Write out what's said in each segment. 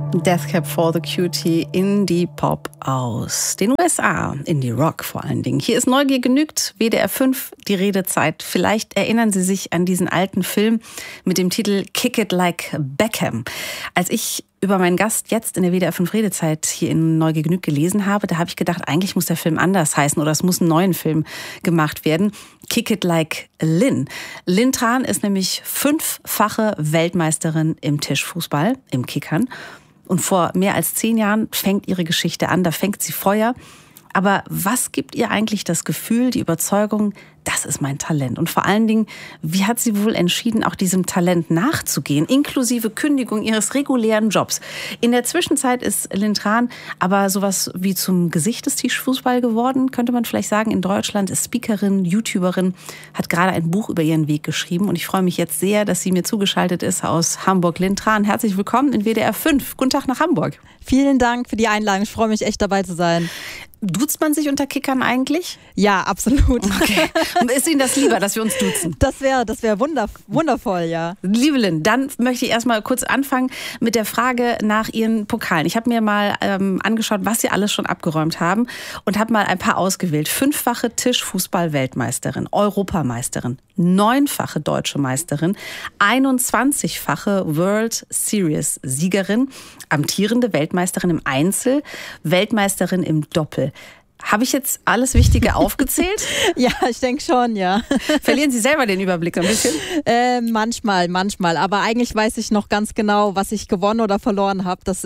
Death Cab for the Cutie, Indie-Pop aus den USA, Indie-Rock vor allen Dingen. Hier ist Neugier genügt, WDR 5, die Redezeit. Vielleicht erinnern Sie sich an diesen alten Film mit dem Titel Kick It Like Beckham. Als ich über meinen Gast jetzt in der WDR 5 Redezeit hier in Neugier genügt gelesen habe, da habe ich gedacht, eigentlich muss der Film anders heißen oder es muss einen neuen Film gemacht werden. Kick It Like Lynn. Lynn Tran ist nämlich 5-fache Weltmeisterin im Tischfußball, im Kickern. Und vor mehr als 10 Jahren fängt ihre Geschichte an, da fängt sie Feuer. Aber was gibt ihr eigentlich das Gefühl, die Überzeugung, das ist mein Talent? Und vor allen Dingen, wie hat sie wohl entschieden, auch diesem Talent nachzugehen, inklusive Kündigung ihres regulären Jobs? In der Zwischenzeit ist Lynn Tran aber sowas wie zum Gesicht des Tischfußball geworden, könnte man vielleicht sagen. In Deutschland ist Speakerin, YouTuberin, hat gerade ein Buch über ihren Weg geschrieben. Und ich freue mich jetzt sehr, dass sie mir zugeschaltet ist aus Hamburg. Lynn Tran, herzlich willkommen in WDR 5. Guten Tag nach Hamburg. Vielen Dank für die Einladung. Ich freue mich echt, dabei zu sein. Duzt man sich unter Kickern eigentlich? Ja, absolut. Okay. Und ist Ihnen das lieber, dass wir uns duzen? Das wär wundervoll, ja. Liebe Lynn, dann möchte ich erstmal kurz anfangen mit der Frage nach Ihren Pokalen. Ich habe mir mal angeschaut, was Sie alles schon abgeräumt haben und habe mal ein paar ausgewählt. 5-fache Tischfußball-Weltmeisterin, Europameisterin, 9-fache Deutsche Meisterin, 21-fache World Series Siegerin, amtierende Weltmeisterin im Einzel, Weltmeisterin im Doppel. Habe ich jetzt alles Wichtige aufgezählt? Ja, ich denke schon, ja. Verlieren Sie selber den Überblick ein bisschen? Manchmal. Aber eigentlich weiß ich noch ganz genau, was ich gewonnen oder verloren habe. Das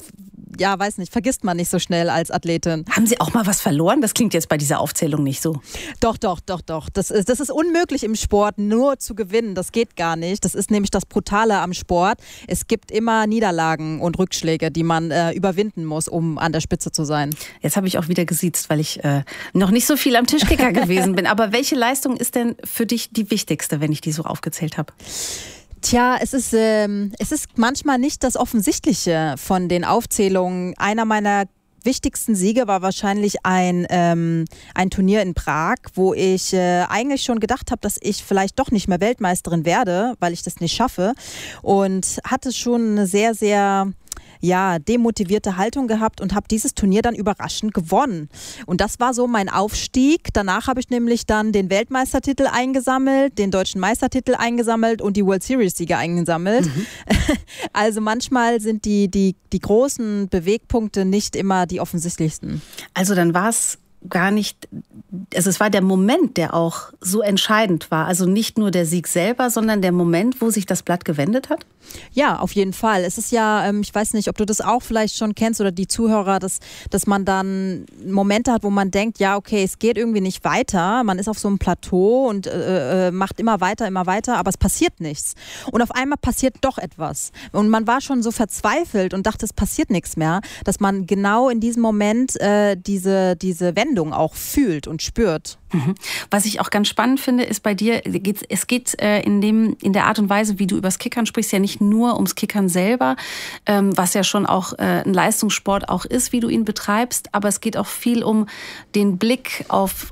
weiß nicht, vergisst man nicht so schnell als Athletin. Haben Sie auch mal was verloren? Das klingt jetzt bei dieser Aufzählung nicht so. Doch. Das ist unmöglich im Sport, nur zu gewinnen. Das geht gar nicht. Das ist nämlich das Brutale am Sport. Es gibt immer Niederlagen und Rückschläge, die man überwinden muss, um an der Spitze zu sein. Jetzt habe ich auch wieder gesiezt, weil ich noch nicht so viel am Tischkicker gewesen bin. Aber welche Leistung ist denn für dich die wichtigste, wenn ich die so aufgezählt habe? Tja, es ist manchmal nicht das Offensichtliche von den Aufzählungen. Einer meiner wichtigsten Siege war wahrscheinlich ein Turnier in Prag, wo ich eigentlich schon gedacht habe, dass ich vielleicht doch nicht mehr Weltmeisterin werde, weil ich das nicht schaffe. Und hatte schon eine sehr, sehr demotivierte Haltung gehabt und habe dieses Turnier dann überraschend gewonnen. Und das war so mein Aufstieg. Danach habe ich nämlich dann den Weltmeistertitel eingesammelt, den deutschen Meistertitel eingesammelt und die World Series-Siege eingesammelt. Mhm. Also manchmal sind die großen Bewegpunkte nicht immer die offensichtlichsten. Also dann war es gar nicht, also es war der Moment, der auch so entscheidend war. Also nicht nur der Sieg selber, sondern der Moment, wo sich das Blatt gewendet hat? Ja, auf jeden Fall. Es ist ja, ich weiß nicht, ob du das auch vielleicht schon kennst oder die Zuhörer, dass man dann Momente hat, wo man denkt, ja, okay, es geht irgendwie nicht weiter. Man ist auf so einem Plateau und macht immer weiter, aber es passiert nichts. Und auf einmal passiert doch etwas. Und man war schon so verzweifelt und dachte, es passiert nichts mehr, dass man genau in diesem Moment diese Wendung auch fühlt und spürt. Was ich auch ganz spannend finde, ist bei dir, es geht in der Art und Weise, wie du übers Kickern sprichst, ja nicht nur ums Kickern selber, was ja schon auch ein Leistungssport auch ist, wie du ihn betreibst, aber es geht auch viel um den Blick auf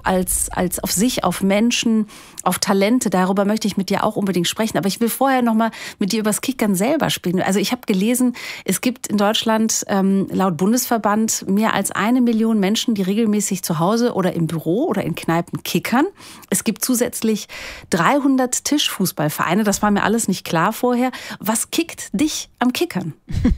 sich, auf Menschen, auf Talente. Darüber möchte ich mit dir auch unbedingt sprechen. Aber ich will vorher noch mal mit dir übers Kickern selber sprechen. Also ich habe gelesen, es gibt in Deutschland laut Bundesverband mehr als 1 Million Menschen, die regelmäßig zu Hause oder im Büro oder in Kneipen kickern. Es gibt zusätzlich 300 Tischfußballvereine. Das war mir alles nicht klar vorher. Was kickt dich am Kickern?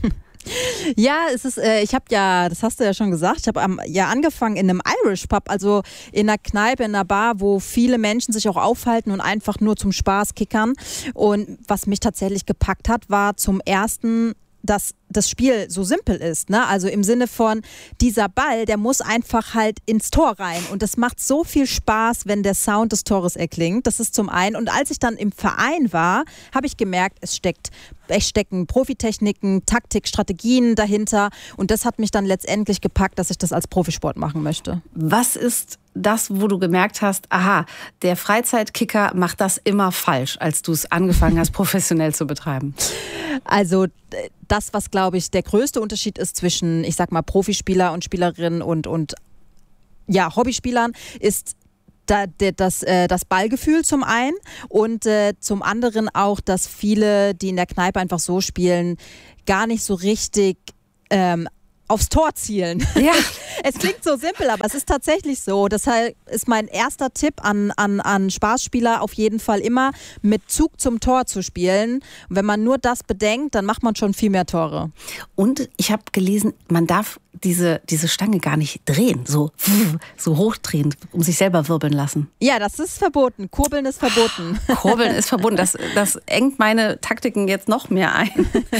Ja, ich habe ja, das hast du ja schon gesagt, ich habe angefangen in einem Irish Pub, also in einer Kneipe, in einer Bar, wo viele Menschen sich auch aufhalten und einfach nur zum Spaß kickern. Und was mich tatsächlich gepackt hat, war zum ersten, dass das Spiel so simpel ist, ne? Also im Sinne von, dieser Ball, der muss einfach halt ins Tor rein und das macht so viel Spaß, wenn der Sound des Tores erklingt. Das ist zum einen. Und als ich dann im Verein war, habe ich gemerkt, es stecken Profitechniken, Taktik, Strategien dahinter und das hat mich dann letztendlich gepackt, dass ich das als Profisport machen möchte. Was ist das, wo du gemerkt hast, aha, der Freizeitkicker macht das immer falsch, als du es angefangen hast, professionell zu betreiben? Also das, was, glaube ich, der größte Unterschied ist zwischen, ich sag mal, Profispieler und Spielerinnen und Hobbyspielern, ist das Ballgefühl zum einen und zum anderen auch, dass viele, die in der Kneipe einfach so spielen, gar nicht so richtig aufs Tor zielen. Ja. Es klingt so simpel, aber es ist tatsächlich so. Deshalb ist mein erster Tipp an Spaßspieler auf jeden Fall immer, mit Zug zum Tor zu spielen. Und wenn man nur das bedenkt, dann macht man schon viel mehr Tore. Und ich habe gelesen, man darf diese Stange gar nicht drehen, so hochdrehen, um sich selber wirbeln lassen. Ja, das ist verboten. Kurbeln ist verboten. Kurbeln ist verboten. Das engt meine Taktiken jetzt noch mehr ein.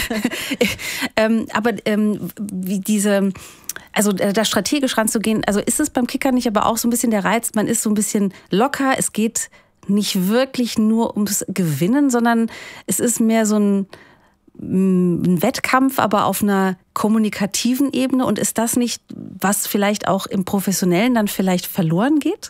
Wie da strategisch ranzugehen, also ist es beim Kicker nicht aber auch so ein bisschen der Reiz, man ist so ein bisschen locker, es geht nicht wirklich nur ums Gewinnen, sondern es ist mehr so ein Wettkampf, aber auf einer kommunikativen Ebene. Und ist das nicht, was vielleicht auch im Professionellen dann vielleicht verloren geht?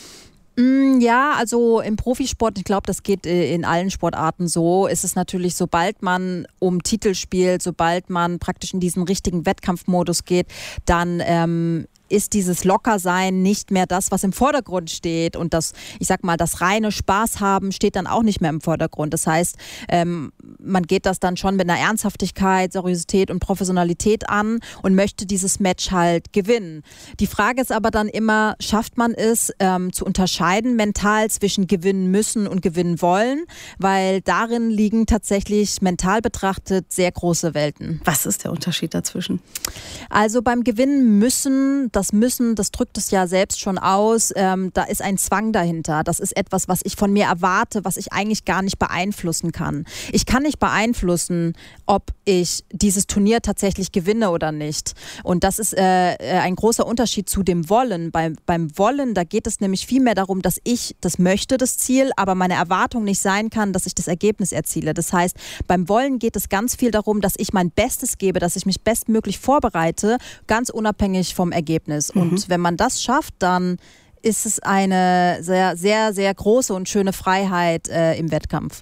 Ja, also im Profisport, ich glaube, das geht in allen Sportarten so, ist es natürlich, sobald man um Titel spielt, sobald man praktisch in diesen richtigen Wettkampfmodus geht, dann ist dieses Lockersein nicht mehr das, was im Vordergrund steht, und das, ich sag mal, das reine Spaß haben steht dann auch nicht mehr im Vordergrund. Das heißt, man geht das dann schon mit einer Ernsthaftigkeit, Seriosität und Professionalität an und möchte dieses Match halt gewinnen. Die Frage ist aber dann immer, schafft man es zu unterscheiden mental zwischen gewinnen müssen und gewinnen wollen, weil darin liegen tatsächlich mental betrachtet sehr große Welten. Was ist der Unterschied dazwischen? Also beim Gewinnen müssen, das drückt es ja selbst schon aus, da ist ein Zwang dahinter. Das ist etwas, was ich von mir erwarte, was ich eigentlich gar nicht beeinflussen kann. Ich kann nicht beeinflussen, ob ich dieses Turnier tatsächlich gewinne oder nicht. Und das ist ein großer Unterschied zu dem Wollen. Beim Wollen, da geht es nämlich viel mehr darum, dass ich das möchte, das Ziel, aber meine Erwartung nicht sein kann, dass ich das Ergebnis erziele. Das heißt, beim Wollen geht es ganz viel darum, dass ich mein Bestes gebe, dass ich mich bestmöglich vorbereite, ganz unabhängig vom Ergebnis. Und wenn man das schafft, dann ist es eine sehr, sehr, sehr große und schöne Freiheit im Wettkampf.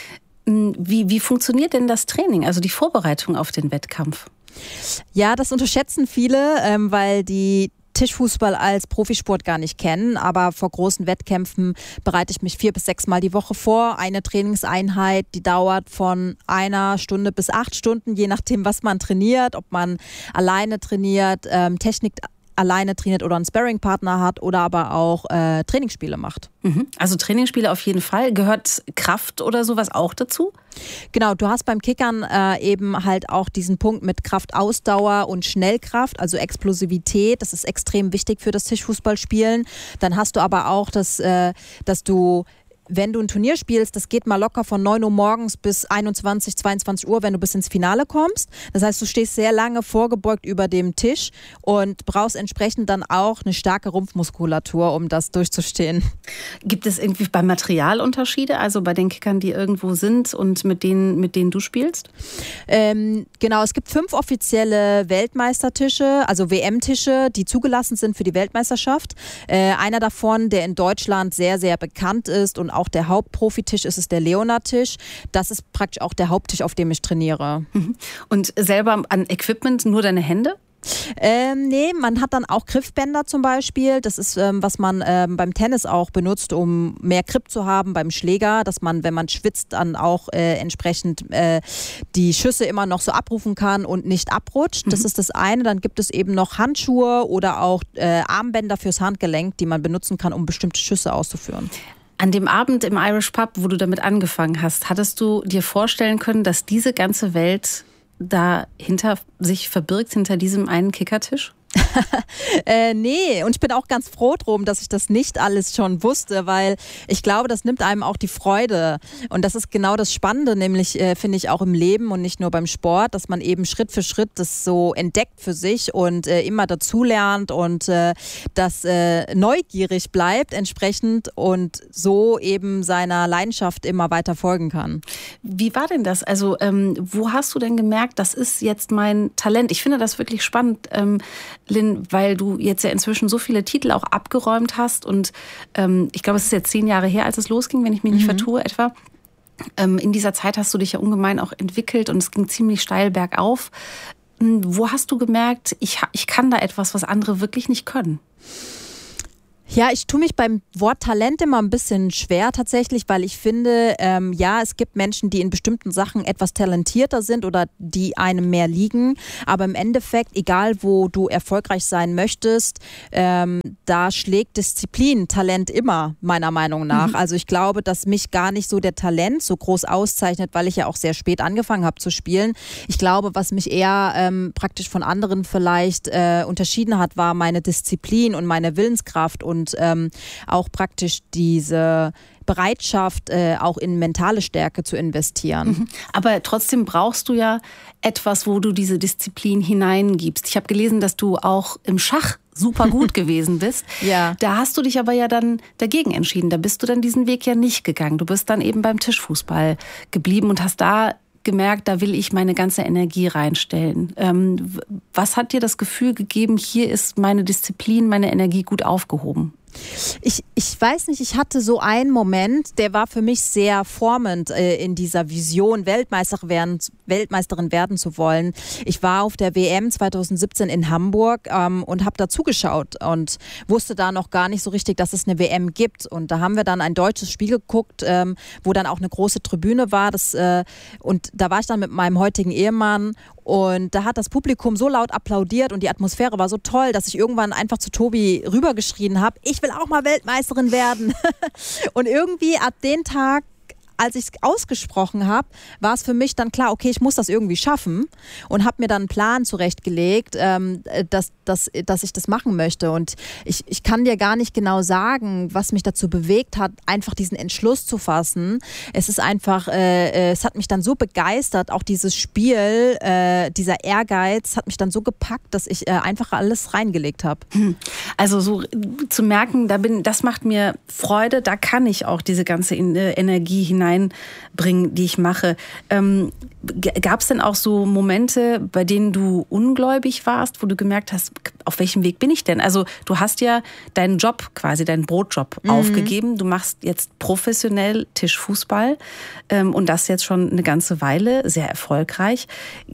Wie funktioniert denn das Training, also die Vorbereitung auf den Wettkampf? Ja, das unterschätzen viele, weil die Tischfußball als Profisport gar nicht kennen, aber vor großen Wettkämpfen bereite ich mich 4 bis 6 Mal die Woche vor. Eine Trainingseinheit, die dauert von 1 Stunde bis 8 Stunden, je nachdem, was man trainiert, ob man alleine trainiert, Technik alleine trainiert oder einen Sparringpartner hat oder aber auch Trainingsspiele macht. Also Trainingsspiele auf jeden Fall. Gehört Kraft oder sowas auch dazu? Genau, du hast beim Kickern eben halt auch diesen Punkt mit Kraft, Ausdauer und Schnellkraft, also Explosivität. Das ist extrem wichtig für das Tischfußballspielen. Dann hast du aber auch das, dass du, wenn du ein Turnier spielst, das geht mal locker von 9 Uhr morgens bis 21, 22 Uhr, wenn du bis ins Finale kommst. Das heißt, du stehst sehr lange vorgebeugt über dem Tisch und brauchst entsprechend dann auch eine starke Rumpfmuskulatur, um das durchzustehen. Gibt es irgendwie beim Material Unterschiede, also bei den Kickern, die irgendwo sind und mit denen du spielst? Genau, es gibt 5 offizielle Weltmeistertische, also WM-Tische, die zugelassen sind für die Weltmeisterschaft. Einer davon, der in Deutschland sehr, sehr bekannt ist und auch der Hauptprofitisch ist der Leonard-Tisch. Das ist praktisch auch der Haupttisch, auf dem ich trainiere. Und selber an Equipment nur deine Hände? Nee, man hat dann auch Griffbänder zum Beispiel. Das ist, was man beim Tennis auch benutzt, um mehr Grip zu haben beim Schläger, dass man, wenn man schwitzt, dann auch entsprechend die Schüsse immer noch so abrufen kann und nicht abrutscht. Das ist das eine. Dann gibt es eben noch Handschuhe oder auch Armbänder fürs Handgelenk, die man benutzen kann, um bestimmte Schüsse auszuführen. An dem Abend im Irish Pub, wo du damit angefangen hast, hattest du dir vorstellen können, dass diese ganze Welt dahinter sich verbirgt, hinter diesem einen Kickertisch? Nee, und ich bin auch ganz froh drum, dass ich das nicht alles schon wusste, weil ich glaube, das nimmt einem auch die Freude. Und das ist genau das Spannende, nämlich finde ich auch im Leben und nicht nur beim Sport, dass man eben Schritt für Schritt das so entdeckt für sich und immer dazulernt und das neugierig bleibt entsprechend und so eben seiner Leidenschaft immer weiter folgen kann. Wie war denn das? Also wo hast du denn gemerkt, das ist jetzt mein Talent? Ich finde das wirklich spannend, Lynn, weil du jetzt ja inzwischen so viele Titel auch abgeräumt hast und ich glaube, es ist jetzt 10 Jahre her, als es losging, wenn ich mich nicht vertue etwa. In dieser Zeit hast du dich ja ungemein auch entwickelt und es ging ziemlich steil bergauf. Wo hast du gemerkt, ich kann da etwas, was andere wirklich nicht können? Ja, ich tue mich beim Wort Talent immer ein bisschen schwer tatsächlich, weil ich finde, ja, es gibt Menschen, die in bestimmten Sachen etwas talentierter sind oder die einem mehr liegen. Aber im Endeffekt, egal wo du erfolgreich sein möchtest, da schlägt Disziplin, Talent immer, meiner Meinung nach. Also ich glaube, dass mich gar nicht so der Talent so groß auszeichnet, weil ich ja auch sehr spät angefangen habe zu spielen. Ich glaube, was mich eher praktisch von anderen vielleicht unterschieden hat, war meine Disziplin und meine Willenskraft und auch praktisch diese Bereitschaft, auch in mentale Stärke zu investieren. Aber trotzdem brauchst du ja etwas, wo du diese Disziplin hineingibst. Ich habe gelesen, dass du auch im Schach super gut gewesen bist. Ja. Da hast du dich aber ja dann dagegen entschieden. Da bist du dann diesen Weg ja nicht gegangen. Du bist dann eben beim Tischfußball geblieben und hast da gemerkt, da will ich meine ganze Energie reinstellen. Was hat dir das Gefühl gegeben, hier ist meine Disziplin, meine Energie gut aufgehoben? Ich weiß nicht, ich hatte so einen Moment, der war für mich sehr formend in dieser Vision, Weltmeisterin werden zu wollen. Ich war auf der WM 2017 in Hamburg und habe da zugeschaut und wusste da noch gar nicht so richtig, dass es eine WM gibt. Und da haben wir dann ein deutsches Spiel geguckt, wo dann auch eine große Tribüne war. Und da war ich dann mit meinem heutigen Ehemann. Und da hat das Publikum so laut applaudiert und die Atmosphäre war so toll, dass ich irgendwann einfach zu Tobi rübergeschrien habe, ich will auch mal Weltmeisterin werden. Und irgendwie ab dem Tag, als ich es ausgesprochen habe, war es für mich dann klar, okay, ich muss das irgendwie schaffen und habe mir dann einen Plan zurechtgelegt, dass ich das machen möchte. Und ich kann dir gar nicht genau sagen, was mich dazu bewegt hat, einfach diesen Entschluss zu fassen. Es ist einfach, es hat mich dann so begeistert, auch dieses Spiel, dieser Ehrgeiz hat mich dann so gepackt, dass ich einfach alles reingelegt habe. Also so zu merken, das macht mir Freude, da kann ich auch diese ganze Energie hineinbringen, die ich mache. Gab es denn auch so Momente, bei denen du ungläubig warst, wo du gemerkt hast, auf welchem Weg bin ich denn? Also du hast ja deinen Job, quasi deinen Brotjob aufgegeben. Du machst jetzt professionell Tischfußball und das jetzt schon eine ganze Weile, sehr erfolgreich.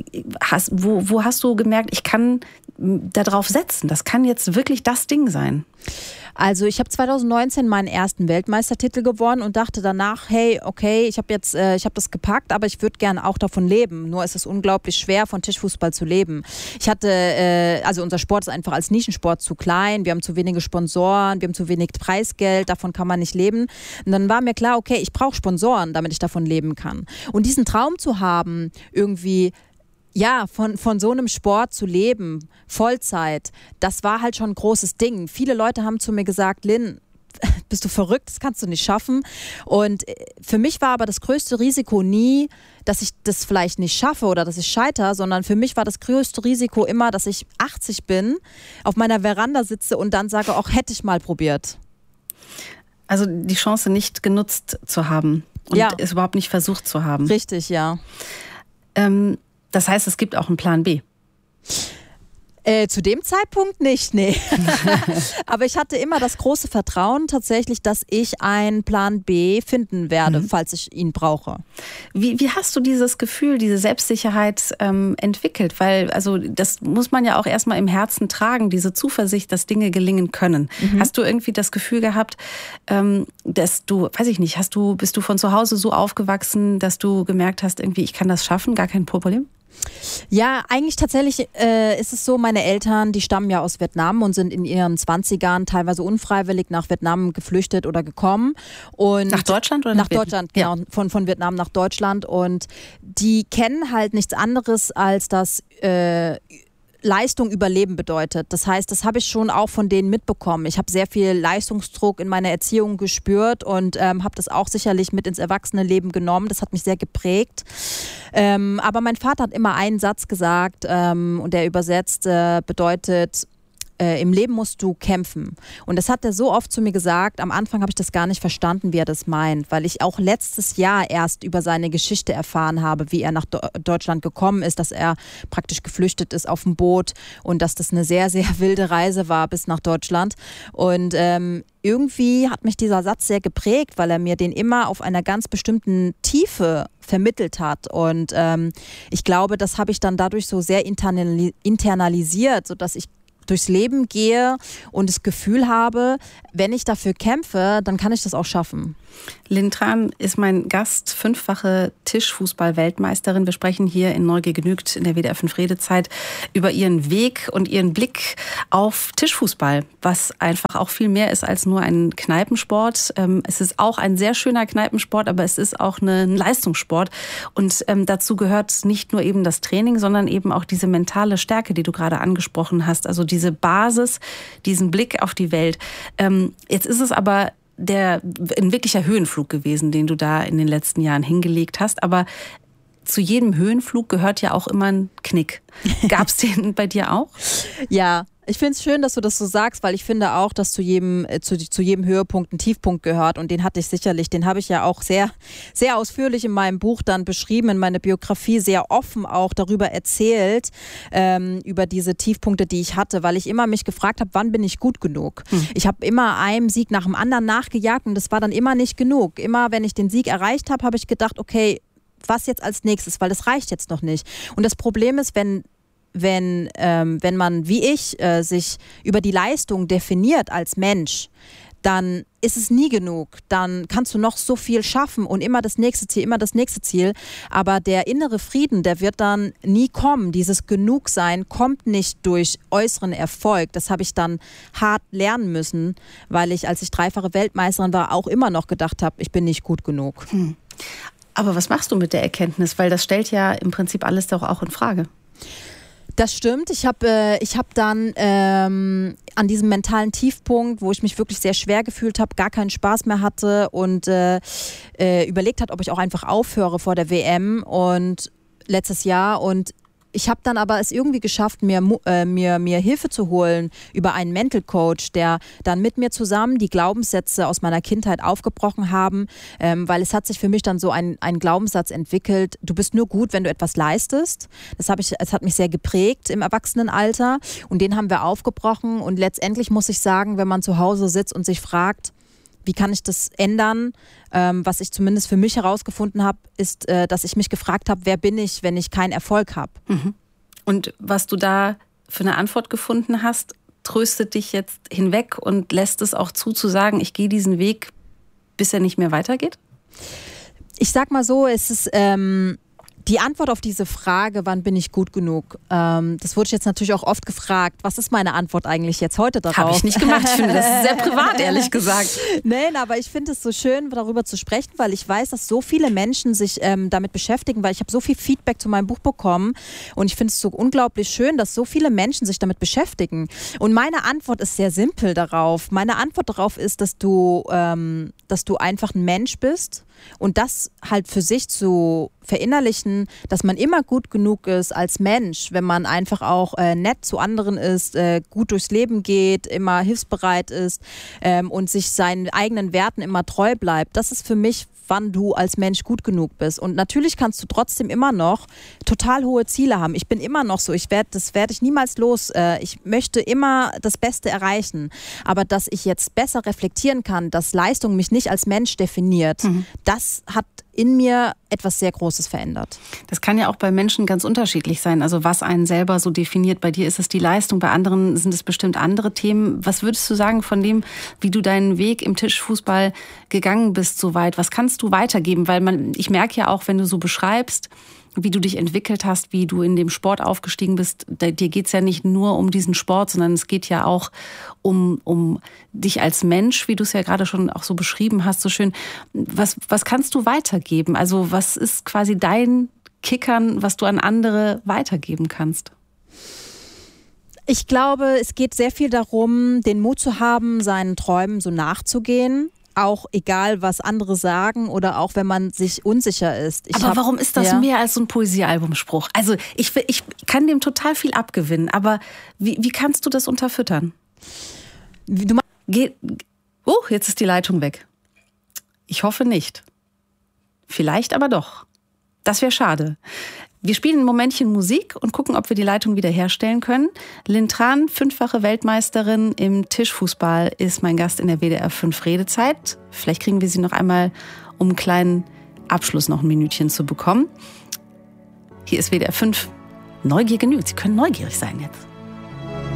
Wo hast du gemerkt, ich kann da drauf setzen, das kann jetzt wirklich das Ding sein? Also ich habe 2019 meinen ersten Weltmeistertitel gewonnen und dachte danach, hey, okay, ich habe das gepackt, aber ich würde gerne auch davon leben. Nur ist es unglaublich schwer, von Tischfußball zu leben. Ich hatte, also unser Sport ist einfach als Nischensport zu klein, wir haben zu wenige Sponsoren, wir haben zu wenig Preisgeld, davon kann man nicht leben. Und dann war mir klar, okay, ich brauche Sponsoren, damit ich davon leben kann. Und diesen Traum zu haben, irgendwie ja, von so einem Sport zu leben, Vollzeit, das war halt schon ein großes Ding. Viele Leute haben zu mir gesagt, Lynn, bist du verrückt, das kannst du nicht schaffen. Und für mich war aber das größte Risiko nie, dass ich das vielleicht nicht schaffe oder dass ich scheitere, sondern für mich war das größte Risiko immer, dass ich 80 bin, auf meiner Veranda sitze und dann sage, auch hätte ich mal probiert. Also die Chance nicht genutzt zu haben und es überhaupt nicht versucht zu haben. Richtig, ja. Das heißt, es gibt auch einen Plan B? Zu dem Zeitpunkt nicht, nee. Aber ich hatte immer das große Vertrauen tatsächlich, dass ich einen Plan B finden werde, falls ich ihn brauche. Wie hast du dieses Gefühl, diese Selbstsicherheit entwickelt? Weil, also das muss man ja auch erstmal im Herzen tragen, diese Zuversicht, dass Dinge gelingen können. Hast du irgendwie das Gefühl gehabt, dass du, weiß ich nicht, bist du von zu Hause so aufgewachsen, dass du gemerkt hast, irgendwie, ich kann das schaffen, gar kein Problem? Ja, eigentlich tatsächlich ist es so, meine Eltern, die stammen ja aus Vietnam und sind in ihren 20ern teilweise unfreiwillig nach Vietnam geflüchtet oder gekommen. Und nach Deutschland oder nach Deutschland? Genau, ja. Von Vietnam nach Deutschland. Und die kennen halt nichts anderes, als dass Leistung über Leben bedeutet. Das heißt, das habe ich schon auch von denen mitbekommen. Ich habe sehr viel Leistungsdruck in meiner Erziehung gespürt und habe das auch sicherlich mit ins Erwachsenenleben genommen. Das hat mich sehr geprägt. Aber mein Vater hat immer einen Satz gesagt und der übersetzt bedeutet, im Leben musst du kämpfen. Und das hat er so oft zu mir gesagt. Am Anfang habe ich das gar nicht verstanden, wie er das meint, weil ich auch letztes Jahr erst über seine Geschichte erfahren habe, wie er nach Deutschland gekommen ist, dass er praktisch geflüchtet ist auf dem Boot und dass das eine sehr, sehr wilde Reise war bis nach Deutschland. Und irgendwie hat mich dieser Satz sehr geprägt, weil er mir den immer auf einer ganz bestimmten Tiefe vermittelt hat. Und ich glaube, das habe ich dann dadurch so sehr internalisiert, sodass ich durchs Leben gehe und das Gefühl habe, wenn ich dafür kämpfe, dann kann ich das auch schaffen. Lynn Tran ist mein Gast, 5-fache Tischfußball-Weltmeisterin. Wir sprechen hier in Neugier genügt in der WDR 5 Redezeit über ihren Weg und ihren Blick auf Tischfußball, was einfach auch viel mehr ist als nur ein Kneipensport. Es ist auch ein sehr schöner Kneipensport, aber es ist auch ein Leistungssport. Und dazu gehört nicht nur eben das Training, sondern eben auch diese mentale Stärke, die du gerade angesprochen hast. Also diese Basis, diesen Blick auf die Welt. Jetzt ist es aber ein wirklicher Höhenflug gewesen, den du da in den letzten Jahren hingelegt hast. Aber zu jedem Höhenflug gehört ja auch immer ein Knick. Gab es den bei dir auch? Ja, ich finde es schön, dass du das so sagst, weil ich finde auch, dass zu jedem Höhepunkt ein Tiefpunkt gehört und den hatte ich sicherlich. Den habe ich ja auch sehr, sehr ausführlich in meinem Buch dann beschrieben, in meiner Biografie sehr offen auch darüber erzählt, über diese Tiefpunkte, die ich hatte, weil ich immer mich gefragt habe, wann bin ich gut genug? Ich habe immer einem Sieg nach dem anderen nachgejagt und das war dann immer nicht genug. Immer wenn ich den Sieg erreicht habe, habe ich gedacht, okay, was jetzt als nächstes, weil das reicht jetzt noch nicht. Und das Problem ist, wenn man, wie ich, sich über die Leistung definiert als Mensch, dann ist es nie genug. Dann kannst du noch so viel schaffen und immer das nächste Ziel. Aber der innere Frieden, der wird dann nie kommen. Dieses Genugsein kommt nicht durch äußeren Erfolg. Das habe ich dann hart lernen müssen, weil ich, als ich 3-fache Weltmeisterin war, auch immer noch gedacht habe, ich bin nicht gut genug. Aber was machst du mit der Erkenntnis? Weil das stellt ja im Prinzip alles doch auch in Frage. Das stimmt. Ich hab dann an diesem mentalen Tiefpunkt, wo ich mich wirklich sehr schwer gefühlt habe, gar keinen Spaß mehr hatte und überlegt hat, ob ich auch einfach aufhöre vor der WM und letztes Jahr. Und ich habe dann aber es irgendwie geschafft, mir Hilfe zu holen über einen Mental Coach, der dann mit mir zusammen die Glaubenssätze aus meiner Kindheit aufgebrochen haben, weil es hat sich für mich dann so ein Glaubenssatz entwickelt, du bist nur gut, wenn du etwas leistest. Es hat mich sehr geprägt im Erwachsenenalter und den haben wir aufgebrochen und letztendlich muss ich sagen, wenn man zu Hause sitzt und sich fragt, wie kann ich das ändern? Was ich zumindest für mich herausgefunden habe, ist, dass ich mich gefragt habe, wer bin ich, wenn ich keinen Erfolg habe? Und was du da für eine Antwort gefunden hast, tröstet dich jetzt hinweg und lässt es auch zu sagen, ich gehe diesen Weg, bis er nicht mehr weitergeht? Ich sag mal so, es ist die Antwort auf diese Frage, wann bin ich gut genug, das wurde ich jetzt natürlich auch oft gefragt. Was ist meine Antwort eigentlich jetzt heute darauf? Habe ich nicht gemacht. Ich finde das sehr privat, ehrlich gesagt. Nein, aber ich finde es so schön, darüber zu sprechen, weil ich weiß, dass so viele Menschen sich damit beschäftigen, weil ich habe so viel Feedback zu meinem Buch bekommen und ich finde es so unglaublich schön, dass so viele Menschen sich damit beschäftigen. Und meine Antwort ist sehr simpel darauf. Meine Antwort darauf ist, dass du einfach ein Mensch bist und das halt für sich zu verinnerlichen, dass man immer gut genug ist als Mensch, wenn man einfach auch nett zu anderen ist, gut durchs Leben geht, immer hilfsbereit ist und sich seinen eigenen Werten immer treu bleibt. Das ist für mich, wann du als Mensch gut genug bist. Und natürlich kannst du trotzdem immer noch total hohe Ziele haben. Ich bin immer noch so, das werde ich niemals los. Ich möchte immer das Beste erreichen. Aber dass ich jetzt besser reflektieren kann, dass Leistung mich nicht als Mensch definiert, das hat in mir etwas sehr Großes verändert. Das kann ja auch bei Menschen ganz unterschiedlich sein. Also was einen selber so definiert. Bei dir ist es die Leistung, bei anderen sind es bestimmt andere Themen. Was würdest du sagen von dem, wie du deinen Weg im Tischfußball gegangen bist soweit? Was kannst du weitergeben? Weil ich merke ja auch, wenn du so beschreibst, wie du dich entwickelt hast, wie du in dem Sport aufgestiegen bist. Dir geht's ja nicht nur um diesen Sport, sondern es geht ja auch um dich als Mensch, wie du es ja gerade schon auch so beschrieben hast, so schön. Was kannst du weitergeben? Also was ist quasi dein Kickern, was du an andere weitergeben kannst? Ich glaube, es geht sehr viel darum, den Mut zu haben, seinen Träumen so nachzugehen. Auch egal, was andere sagen oder auch wenn man sich unsicher ist. Aber warum ist das mehr als so ein Poesiealbumspruch? Also ich kann dem total viel abgewinnen, aber wie kannst du das unterfüttern? Jetzt ist die Leitung weg. Ich hoffe nicht. Vielleicht aber doch. Das wäre schade. Wir spielen ein Momentchen Musik und gucken, ob wir die Leitung wieder herstellen können. Lynn Tran, 5-fache Weltmeisterin im Tischfußball, ist mein Gast in der WDR 5 Redezeit. Vielleicht kriegen wir sie noch einmal, um einen kleinen Abschluss noch ein Minütchen zu bekommen. Hier ist WDR 5. Neugier genügt. Sie können neugierig sein jetzt.